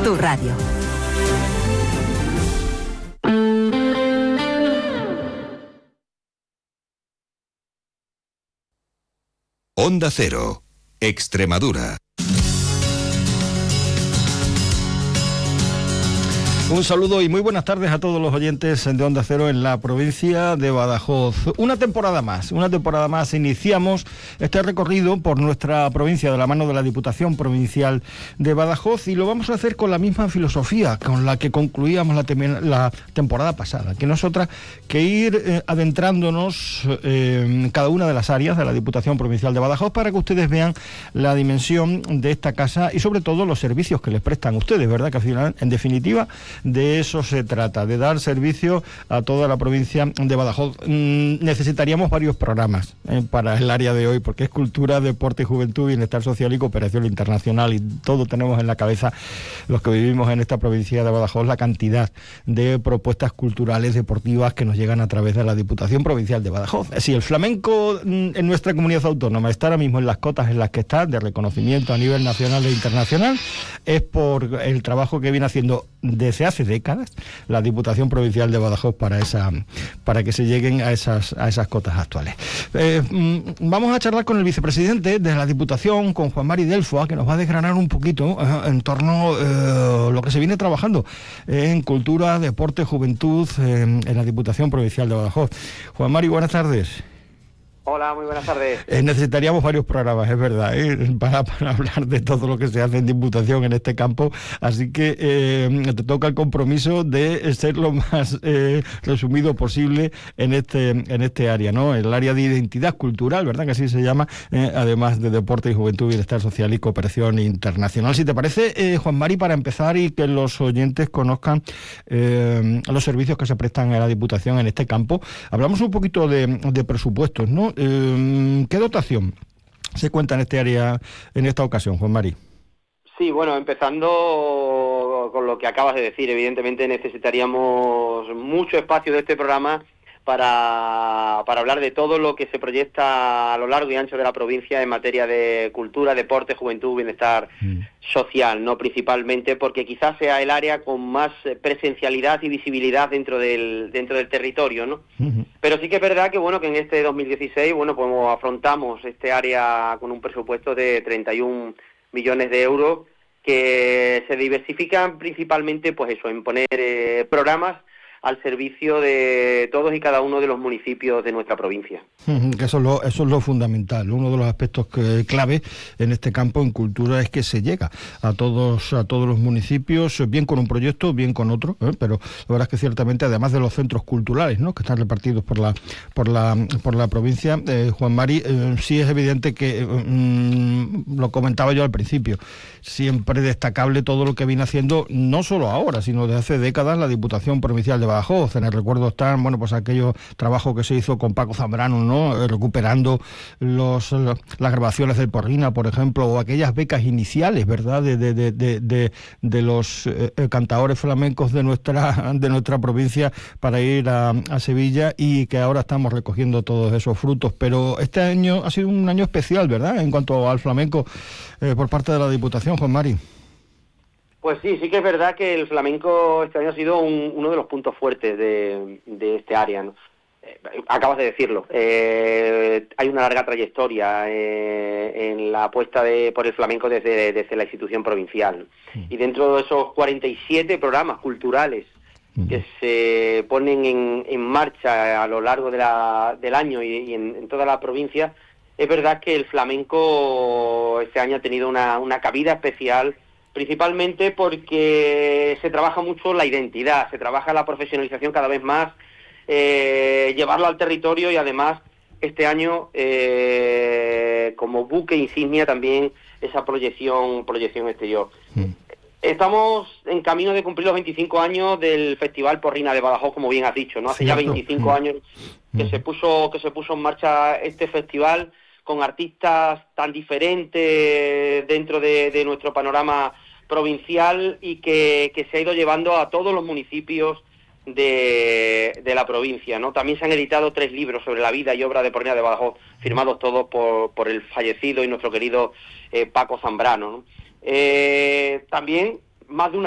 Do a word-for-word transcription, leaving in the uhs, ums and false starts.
tu radio. Onda Cero, Extremadura. Un saludo y muy buenas tardes a todos los oyentes de Onda Cero en la provincia de Badajoz. Una temporada más, una temporada más. Iniciamos este recorrido por nuestra provincia de la mano de la Diputación Provincial de Badajoz y lo vamos a hacer con la misma filosofía con la que concluíamos la, tem- la temporada pasada, que no es otra que ir eh, adentrándonos eh, en cada una de las áreas de la Diputación Provincial de Badajoz para que ustedes vean la dimensión de esta casa y sobre todo los servicios que les prestan ustedes, ¿verdad? Que al final, en definitiva, de eso se trata, de dar servicio a toda la provincia de Badajoz. Mm, necesitaríamos varios programas eh, para el área de hoy, porque es cultura, deporte, juventud, bienestar social y cooperación internacional, y todo tenemos en la cabeza los que vivimos en esta provincia de Badajoz la cantidad de propuestas culturales, deportivas que nos llegan a través de la Diputación Provincial de Badajoz. Si el flamenco mm, en nuestra comunidad autónoma está ahora mismo en las cotas en las que está, de reconocimiento a nivel nacional e internacional, es por el trabajo que viene haciendo desde hace décadas la Diputación Provincial de Badajoz para esa para que se lleguen a esas a esas cotas actuales. Eh, vamos a charlar con el vicepresidente de la Diputación, con Juan Mari Delfoa, que nos va a desgranar un poquito eh, en torno a eh, lo que se viene trabajando en cultura, deporte, juventud eh, en la Diputación Provincial de Badajoz. Juan Mari, buenas tardes. Hola, muy buenas tardes. Eh, necesitaríamos varios programas, es verdad, ¿eh? para, para hablar de todo lo que se hace en Diputación en este campo, así que eh, te toca el compromiso de ser lo más eh, resumido posible en este en este área, ¿no? El área de identidad cultural, ¿verdad? Que así se llama, eh, además de deporte y juventud, bienestar social y cooperación internacional. Si te parece, eh, Juan Mari, para empezar y que los oyentes conozcan eh, los servicios que se prestan en la Diputación en este campo, hablamos un poquito de, de presupuestos, ¿no? Eh, ¿Qué dotación se cuenta en este área en esta ocasión, Juan Mari? Sí, bueno, empezando con lo que acabas de decir, evidentemente necesitaríamos mucho espacio de este programa para, para hablar de todo lo que se proyecta a lo largo y ancho de la provincia en materia de cultura, deporte, juventud, bienestar mm. social, no principalmente porque quizás sea el área con más presencialidad y visibilidad dentro del dentro del territorio, ¿no? Uh-huh. Pero sí que es verdad que bueno que en este dos mil dieciséis, bueno, pues afrontamos este área con un presupuesto de treinta y un millones de euros que se diversifican principalmente, pues eso, en poner eh, programas al servicio de todos y cada uno de los municipios de nuestra provincia. Que eso es lo, eso es lo fundamental. Uno de los aspectos que, clave en este campo en cultura es que se llega a todos a todos los municipios, bien con un proyecto, bien con otro, ¿eh? Pero la verdad es que ciertamente, además de los centros culturales, ¿no?, que están repartidos por la por la por la provincia, eh, Juan Mari, eh, sí es evidente que, eh, lo comentaba yo al principio, siempre destacable todo lo que viene haciendo, no solo ahora, sino desde hace décadas, la Diputación Provincial de Badajoz. En el recuerdo están, bueno, pues aquellos trabajos que se hizo con Paco Zambrano, ¿no?, recuperando los, los las grabaciones del Porrina, por ejemplo, o aquellas becas iniciales, ¿verdad?, de de de de, de, de los eh, cantadores flamencos de nuestra de nuestra provincia para ir a, a Sevilla, y que ahora estamos recogiendo todos esos frutos. Pero este año ha sido un año especial, ¿verdad?, en cuanto al flamenco eh, por parte de la Diputación, Juan Mari. Pues sí, sí que es verdad que el flamenco este año ha sido un, uno de los puntos fuertes de, de este área, ¿no? Eh, acabas de decirlo, eh, hay una larga trayectoria eh, en la apuesta de, por el flamenco desde, desde la institución provincial. Sí. Y dentro de esos cuarenta y siete programas culturales que se ponen en, en marcha a lo largo de la, del año y, y en, en toda la provincia, es verdad que el flamenco este año ha tenido una, una cabida especial, principalmente porque se trabaja mucho la identidad, se trabaja la profesionalización cada vez más, eh, llevarlo al territorio, y además este año eh, como buque insignia también esa proyección proyección exterior. Mm. Estamos en camino de cumplir los veinticinco años del Festival Porrina de Badajoz, como bien has dicho, ¿no? Hace ¿Cierto? ya veinticinco mm. años que mm. se puso que se puso en marcha este festival, con artistas tan diferentes dentro de, de nuestro panorama provincial, y que, que se ha ido llevando a todos los municipios de, de la provincia, ¿no? También se han editado tres libros sobre la vida y obra de Porrina de Badajoz, firmados todos por, por el fallecido y nuestro querido eh, Paco Zambrano, ¿no? Eh, también más de una